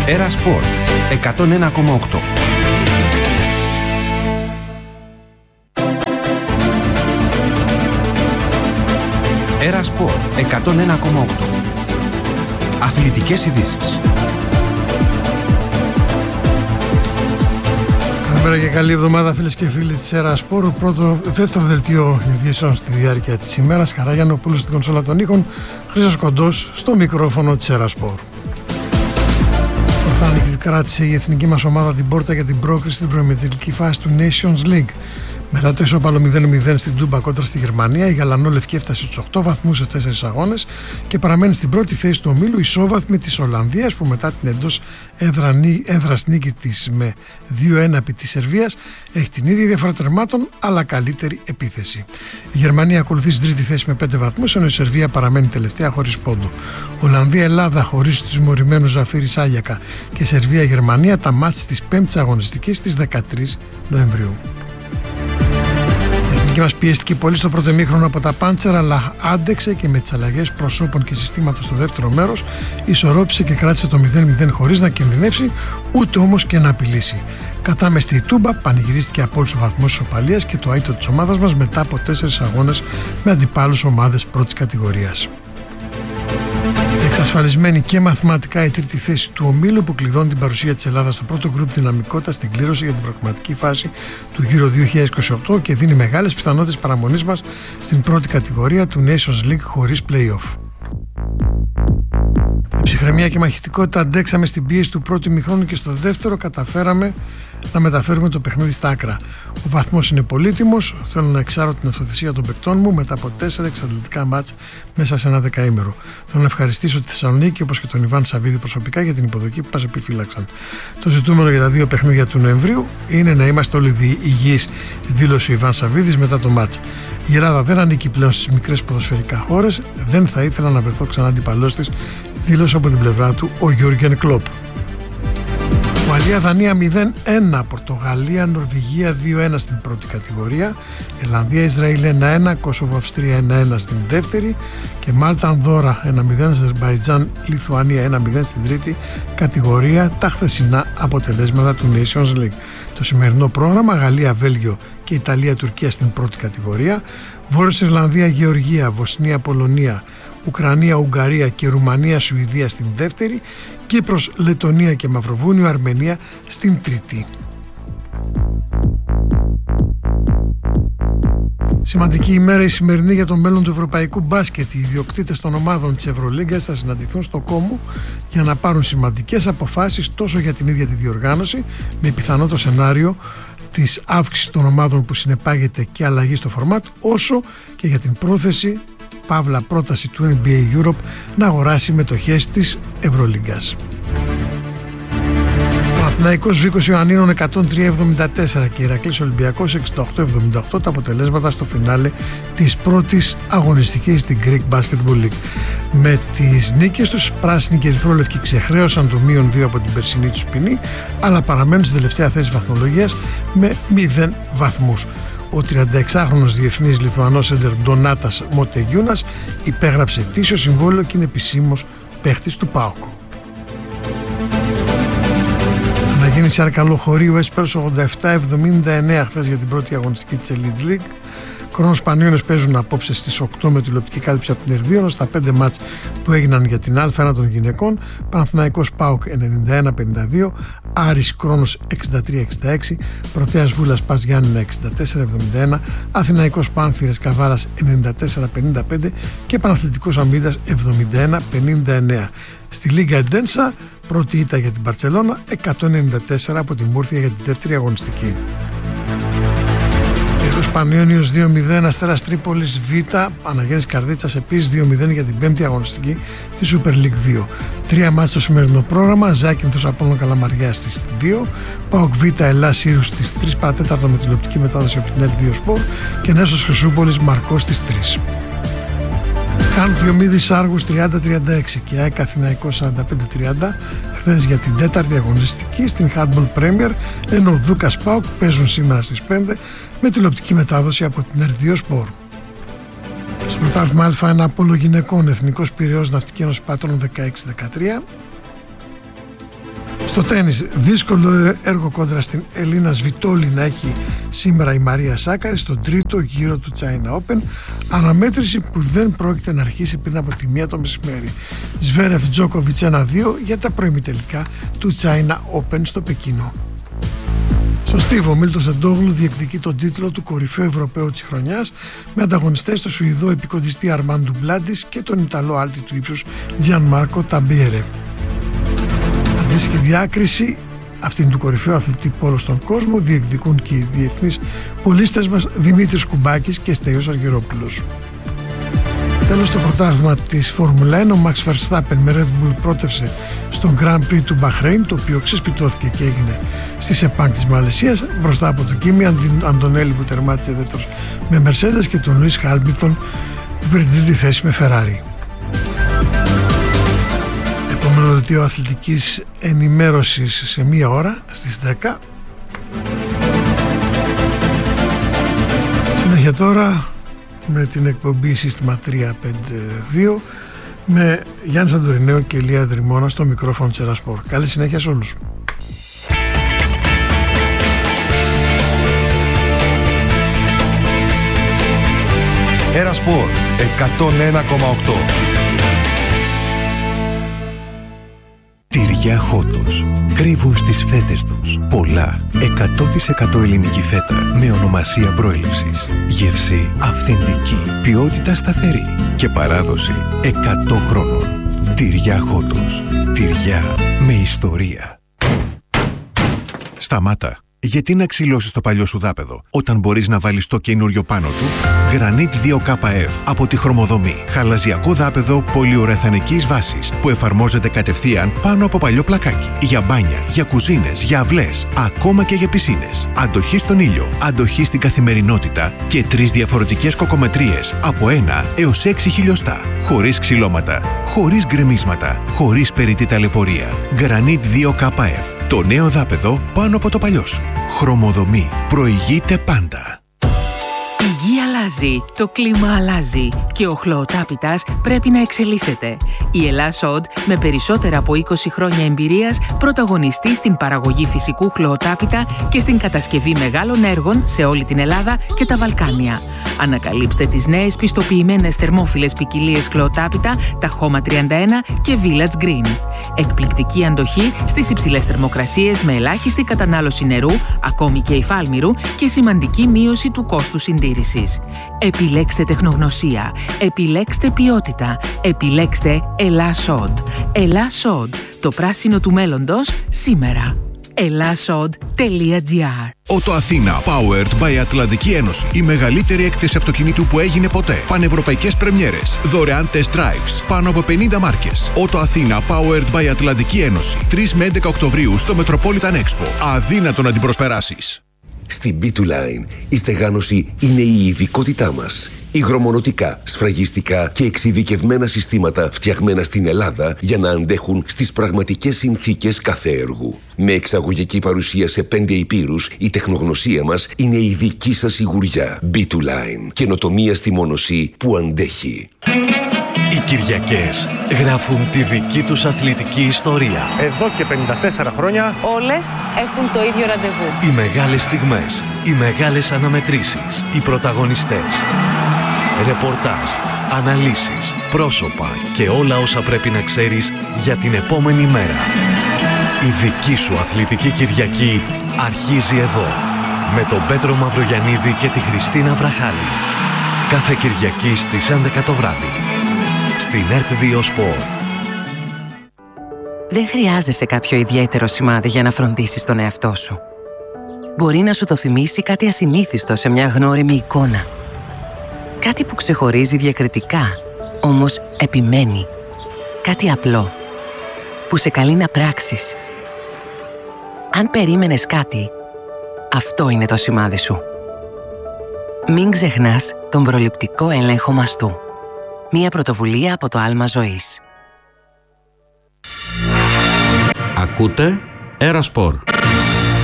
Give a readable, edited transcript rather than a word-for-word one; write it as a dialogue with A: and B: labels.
A: Έρα Σπορ 101,8. Έρα Σπορ 101,8. Αθλητικές ειδήσεις.
B: Καλημέρα και καλή εβδομάδα, φίλες και φίλοι της Έρα Σπορ. Δεύτερο δελτίο ειδήσεων στη διάρκεια της ημέρας. Καραγιάννοπουλος στην κονσόλα των ήχων, Χρήστος Κοντός στο μικρόφωνο της Έρα Σπορ. Ορθάνικη κράτησε η εθνική μας ομάδα την πόρτα για την πρόκριση στην προημιτελική φάση του Nations League. Μετά το ισόπαλο 0-0 στην Τούμπα κόντρα στη Γερμανία, η Γαλανόλευκη έφτασε στους 8 βαθμούς σε 4 αγώνες και παραμένει στην πρώτη θέση του ομίλου, ισόβαθμη της Ολλανδίας, που μετά την εντός έδρας νίκη της με 2-1 επί της Σερβίας έχει την ίδια διαφορά τερμάτων αλλά καλύτερη επίθεση. Η Γερμανία ακολουθεί στην τρίτη θέση με 5 βαθμούς, ενώ η Σερβία παραμένει τελευταία χωρίς πόντο. Ολλανδία-Ελλάδα χωρίς τους τιμωρημένους Ζαφίρι Σάγιακα και Σερβία-Γερμανία, τα μάτς της 5ης αγωνιστικής στις 13 Νοεμβρίου. Η εθνική μας πιέστηκε πολύ στο πρώτο ημίχρονο από τα πάντσερα, αλλά άντεξε και με τις αλλαγές προσώπων και συστήματος στο δεύτερο μέρος ισορρόπησε και κράτησε το 0-0 χωρίς να κινδυνεύσει, ούτε όμως και να απειλήσει. Κατάμεστη η Τούμπα πανηγυρίστηκε από όλους τους βαθμούς ισοπαλίας και το αίτο της ομάδας μας μετά από 4 αγώνες με αντιπάλους ομάδες πρώτης κατηγορίας. Εξασφαλισμένη και μαθηματικά η τρίτη θέση του ομίλου, που κλειδώνει την παρουσία της Ελλάδας στο πρώτο γκρουπ δυναμικότητα στην κλήρωση για την προκριματική φάση του Euro 2028 και δίνει μεγάλες πιθανότητες παραμονής μας στην πρώτη κατηγορία του Nations League χωρίς play-off. Με ψυχραιμία και μαχητικότητα αντέξαμε στην πίεση του πρώτου ημιχρόνου και στο δεύτερο καταφέραμε να μεταφέρουμε το παιχνίδι στα άκρα. Ο βαθμός είναι πολύτιμος. Θέλω να εξάρω την αυτοθεσία των παικτών μου μετά από 4 εξαντλητικά μάτς μέσα σε ένα δεκαήμερο. Θέλω να ευχαριστήσω τη Θεσσαλονίκη όπως και τον Ιβάν Σαββίδη προσωπικά για την υποδοχή που μας επιφύλαξαν. Το ζητούμενο για τα δύο παιχνίδια του Νοεμβρίου είναι να είμαστε όλοι υγιείς, δήλωσε ο Ιβάν Σαββίδης μετά το μάτς. Η Ελλάδα δεν ανήκει πλέον στις μικρές ποδοσφαιρικά χώρες. Δεν θα ήθελα να βρεθώ ξανά αντιπαλός της, δήλωσε από την πλευρά του ο Γιούργεν Κλοπ. Ουαλία-Δανία 0-1, Πορτογαλία-Νορβηγία 2-1 στην πρώτη κατηγορία, Ιρλανδία-Ισραήλ 1-1, Κόσοβο-Αυστρία 1-1 στην δεύτερη και Μάλτα-Ανδόρα 1-0, Αζερμπαϊτζάν-Λιθουανία 1-0 στην τρίτη κατηγορία, τα χθεσινά αποτελέσματα του Nations League. Το σημερινό πρόγραμμα: Γαλλία-Βέλγιο και Ιταλία-Τουρκία στην πρώτη κατηγορία, Βόρειος Ιρλανδία-Γεωργία, Βοσνία-Πολωνία, Ουκρανία, Ουγγαρία και Ρουμανία, Σουηδία στην δεύτερη, Κύπρος, Λετονία και Μαυροβούνιο, Αρμενία στην τρίτη. Σημαντική ημέρα η σημερινή για το μέλλον του ευρωπαϊκού μπάσκετ. Οι ιδιοκτήτες των ομάδων της Ευρωλίγκας θα συναντηθούν στο Κόμο για να πάρουν σημαντικές αποφάσεις τόσο για την ίδια τη διοργάνωση, με πιθανό το σενάριο της αύξησης των ομάδων που συνεπάγεται και αλλαγή στο φορμάτ, όσο και για την πρόθεση πρόταση του NBA Europe να αγοράσει μετοχές της Ευρωλίγκας. Παναθηναϊκός Βίκος Ιωαννίνων 103-74 και Ηρακλής Ολυμπιακός 68-78 τα αποτελέσματα στο φινάλε της πρώτης αγωνιστικής στην Greek Basketball League. Με τις νίκες τους, πράσινοι και ερυθρόλευκοι ξεχρέωσαν το -2 από την περσινή τους ποινή, αλλά παραμένουν στην τελευταία θέση βαθμολογίας με 0 βαθμούς. Ο 36χρονος διεθνής Λιθουανός έντερ Ντονάτας Μοτεγιούνας υπέγραψε ετήσιο συμβόλαιο και είναι επισήμως παίχτης του ΠΑΟΚ. Αναγέννηση Αρκαλοχωρίου Έσπερος 87-79 χθες για την πρώτη αγωνιστική της Elite League. Κρόνος Πανιώνες παίζουν απόψε στις 8 με τηλεοπτική κάλυψη από την Ερδίωνο στα 5 μάτς που έγιναν για την Α1 των γυναικών. Παναθηναϊκός ΠΑΟΚ 91-52, Άρης Κρόνος 63-66, Πρωτέας Βούλας Πας Γιάννηνα 64-71, Αθηναϊκός Πάνθυρες Καβάρας 94-55 και Παναθλητικός Αμβίδας 71-59. Στη Λίγκα Εντένσα, πρώτη ήττα για την Μπαρτσελώνα 194 από τη Μούρθια για τη δεύτερη αγωνιστική. Πανιώνιος 2-0, Αστέρας Τρίπολης Β, Αναγέννης Καρδίτσας επίσης 2-0 για την πέμπτη αγωνιστική της Super League 2. 3 μάτς στο σημερινό πρόγραμμα: Ζάκυνθος Απόλλων Καλαμαριά στις 2, ΠΑΟΚ Β Ελλάς Σύρους στις 3 παρατέταρτο με τηλεοπτική μετάδοση από την L2 Sport και Νέστος Χρυσούπολης Μαρκός στις 3. Χαν Διομήδης Άργους 30-36 και ΑΕΚ Αθηναϊκός 45-30 χθες για την τέταρτη αγωνιστική στην Handball Premier, ενώ Δούκας ΠΑΟΚ παίζουν σήμερα στις 5 με τηλεοπτική μετάδοση από την R2 Sport. Στο πρωτάθλημα Α1 Απόλλω γυναικών, Εθνικός Πειραιώς Ναυτική Ένωση Πάτρων 16-13. Στο τένις, δύσκολο έργο κόντρα στην Ελίνα Σβιτόλη να έχει σήμερα η Μαρία Σάκαρη στον τρίτο γύρο του China Open, αναμέτρηση που δεν πρόκειται να αρχίσει πριν από τη 1 το μεσημέρι. Σβέρεφ Τζόκοβιτς 1-2 για τα προημιτελικά του China Open στο Πεκίνο. Στο Στίβο, ο Μίλτος Αντόγλου διεκδικεί τον τίτλο του κορυφαίου Ευρωπαίου της χρονιάς με ανταγωνιστές τον Σουηδό επικοντιστή Αρμάν Ντουμπλάντης και τον Ιταλό άλτη του ύψους Τζιαν Μάρκο Ταμπιέρε. Αντίστοιχη διάκριση αυτήν του κορυφαίου αθλητή πόλο στον κόσμο διεκδικούν και οι διεθνείς πολίστες μας Δημήτρης Κουμπάκης και Στέλιος Αργυρόπουλος. Τέλος, το πρωτάθλημα της Φόρμουλα 1, ο Max Verstappen με Red Bull πρότευσε στο Grand Prix του Μπαχρέιν, το οποίο ξεσπιτώθηκε και έγινε στη Σεπάνκ της Μαλαισίας, μπροστά από τον Κίμι Αντωνέλη που τερμάτισε δεύτερος με Mercedes και τον Λουίς Χάμιλτον που πήρε την τρίτη θέση με Ferrari. Επόμενο δελτίο αθλητικής ενημέρωσης σε 1 ώρα στις 10. Συνέχεια τώρα με την εκπομπή Σύστημα 352 με Γιάννη Σαντορινέο και Ηλία Δρυμώνα στο μικρόφωνο της Ερασπορ. Καλή συνέχεια σε όλους.
A: Ερασπορ 101,8.
C: Τυριά Χότος. Κρύβουν στις φέτες τους πολλά 100% ελληνική φέτα με ονομασία προέλευσης. Γεύση αυθεντική, ποιότητα σταθερή και παράδοση 100 χρόνων. Τυριά Χότος. Τυριά με ιστορία. Σταμάτα. Γιατί να ξυλώσεις το παλιό σου δάπεδο όταν μπορείς να βάλεις το καινούριο πάνω του? Granit 2KF από τη Χρωμοδομή. Χαλαζιακό δάπεδο πολυουρεθανικής βάσης που εφαρμόζεται κατευθείαν πάνω από παλιό πλακάκι. Για μπάνια, για κουζίνες, για αυλές, ακόμα και για πισίνες. Αντοχή στον ήλιο, αντοχή στην καθημερινότητα και 3 διαφορετικές κοκομετρίες από 1 έως 6 χιλιοστά. Χωρίς ξυλώματα, χωρίς γκρεμίσματα, χωρίς περιττή ταλαιπωρία. Granit 2KF. Το νέο δάπεδο πάνω από το παλιό σου. Χρωμοδομή. Προηγείται πάντα.
D: Η γη αλλάζει, το κλίμα αλλάζει και ο χλωοτάπητας πρέπει να εξελίσσεται. Η Ελλάς-Οντ, με περισσότερα από 20 χρόνια εμπειρίας, πρωταγωνιστεί στην παραγωγή φυσικού χλωοτάπητα και στην κατασκευή μεγάλων έργων σε όλη την Ελλάδα και τα Βαλκάνια. Ανακαλύψτε τις νέες πιστοποιημένες θερμόφιλες ποικιλίες χλωοτάπητα, τα Χώμα 31 και Village Green. Εκπληκτική αντοχή στις υψηλές θερμοκρασίες με ελάχιστη κατανάλωση νερού, ακόμη και υφάλμηρου, και σημαντική μείωση του κόστου συντήρησης. Επιλέξτε τεχνογνωσία, επιλέξτε ποιότητα, επιλέξτε Ελλάς-Οντ. Ελλάς-Οντ, το πράσινο του μέλλοντος σήμερα. Elasod.gr.
C: Ότο Αθήνα, powered by Ατλαντική Ένωση. Η μεγαλύτερη έκθεση αυτοκινήτου που έγινε ποτέ. Πανευρωπαϊκές πρεμιέρες. Δωρεάν test drives. Πάνω από 50 μάρκες. Ότο Αθήνα, powered by Ατλαντική Ένωση. 3 με 11 Οκτωβρίου στο Metropolitan Expo. Αδύνατο να την προσπεράσεις.
E: Στην B2Line η στεγάνωση είναι η ειδικότητά μας. Υγρομονωτικά, σφραγιστικά και εξειδικευμένα συστήματα φτιαγμένα στην Ελλάδα για να αντέχουν στις πραγματικές συνθήκες κάθε έργου. Με εξαγωγική παρουσία σε 5 υπήρους, η τεχνογνωσία μας είναι η δική σας σιγουριά. B2Line. Καινοτομία στη μονοσή που αντέχει.
F: Οι Κυριακές γράφουν τη δική τους αθλητική ιστορία.
G: Εδώ και 54 χρόνια
H: όλες έχουν το ίδιο ραντεβού.
F: Οι μεγάλες στιγμές, οι μεγάλες αναμετρήσεις, οι πρωταγωνιστές. Ρεπορτάζ, αναλύσεις, πρόσωπα και όλα όσα πρέπει να ξέρεις για την επόμενη μέρα. Η δική σου αθλητική Κυριακή αρχίζει εδώ. Με τον Πέτρο Μαυρογιαννίδη και τη Χριστίνα Βραχάλη. Κάθε Κυριακή στις 11 το βράδυ. Στην ΕΡΤ2 Σπορ.
D: Δεν χρειάζεσαι κάποιο ιδιαίτερο σημάδι για να φροντίσεις τον εαυτό σου. Μπορεί να σου το θυμίσει κάτι ασυνήθιστο σε μια γνώριμη εικόνα. Κάτι που ξεχωρίζει διακριτικά, όμως επιμένει. Κάτι απλό, που σε καλεί να πράξεις. Αν περίμενες κάτι, αυτό είναι το σημάδι σου. Μην ξεχνάς τον προληπτικό έλεγχο μαστού. Μία πρωτοβουλία από το Άλμα Ζωής.
I: Ακούτε Ερασπορ.